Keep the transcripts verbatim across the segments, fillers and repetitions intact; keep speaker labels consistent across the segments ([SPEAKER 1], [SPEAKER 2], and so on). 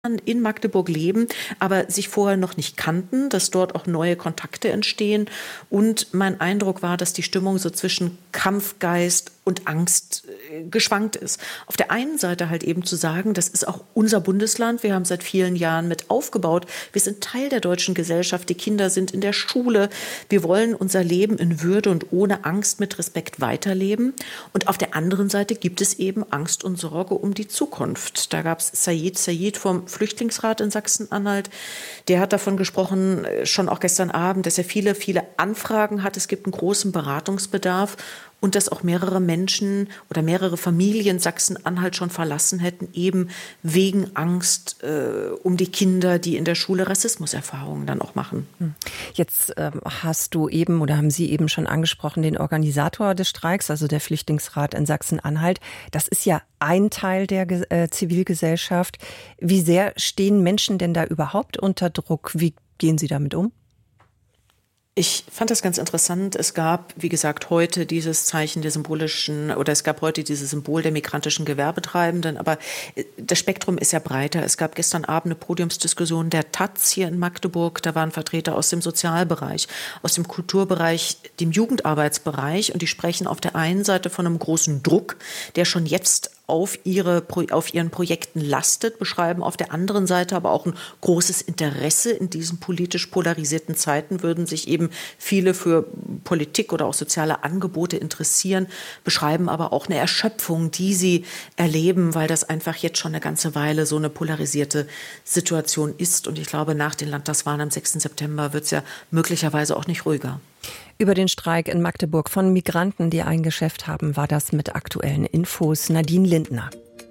[SPEAKER 1] in Magdeburg leben, aber sich vorher noch nicht kannten, dass dort auch neue Kontakte entstehen. Und mein Eindruck war, dass die Stimmung so zwischen Kampfgeist und Angst äh, geschwankt ist. Auf der einen Seite halt eben zu sagen, das ist auch unser Bundesland, wir haben seit vielen Jahren mit aufgebaut, wir sind Teil der deutschen Gesellschaft, die Kinder sind in der Schule, wir wollen unser Leben in Würde und ohne Angst mit Respekt weiterleben. Und auf der anderen Seite gibt es eben Angst und Sorge um die Zukunft. Da gab es Said Said vom Flüchtlingsrat in Sachsen-Anhalt, der hat davon gesprochen, schon auch gestern Abend, dass er viele, viele Anfragen hat. Es gibt einen großen Beratungsbedarf und dass auch mehrere Menschen oder mehrere Familien Sachsen-Anhalt schon verlassen hätten, eben wegen Angst äh, um die Kinder, die in der Schule Rassismuserfahrungen dann auch machen.
[SPEAKER 2] Jetzt ähm, hast du eben oder haben Sie eben schon angesprochen, den Organisator des Streiks, also der Flüchtlingsrat in Sachsen-Anhalt. Das ist ja ein Teil der äh, Zivilgesellschaft. Wie sehr stehen Menschen denn da überhaupt unter Druck? Wie gehen Sie damit um?
[SPEAKER 1] Ich fand das ganz interessant. Es gab, wie gesagt, heute dieses Zeichen der symbolischen, oder es gab heute dieses Symbol der migrantischen Gewerbetreibenden, aber das Spektrum ist ja breiter. Es gab gestern Abend eine Podiumsdiskussion der Taz hier in Magdeburg. Da waren Vertreter aus dem Sozialbereich, aus dem Kulturbereich, dem Jugendarbeitsbereich, und die sprechen auf der einen Seite von einem großen Druck, der schon jetzt auf ihre, auf ihren Projekten lastet, beschreiben auf der anderen Seite aber auch ein großes Interesse. In diesen politisch polarisierten Zeiten würden sich eben viele für Politik oder auch soziale Angebote interessieren, beschreiben aber auch eine Erschöpfung, die sie erleben, weil das einfach jetzt schon eine ganze Weile so eine polarisierte Situation ist. Und ich glaube, nach den Landtagswahlen am sechsten September wird es ja möglicherweise auch nicht ruhiger.
[SPEAKER 2] Über den Streik in Magdeburg von Migranten, die ein Geschäft haben, war das mit aktuellen Infos Nadine Lindner.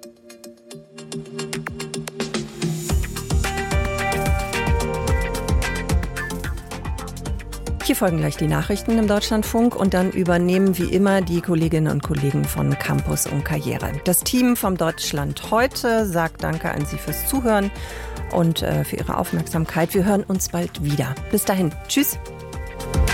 [SPEAKER 2] Hier folgen gleich die Nachrichten im Deutschlandfunk und dann übernehmen wie immer die Kolleginnen und Kollegen von Campus und Karriere. Das Team vom Deutschland heute sagt Danke an Sie fürs Zuhören und äh, für Ihre Aufmerksamkeit. Wir hören uns bald wieder. Bis dahin. Tschüss.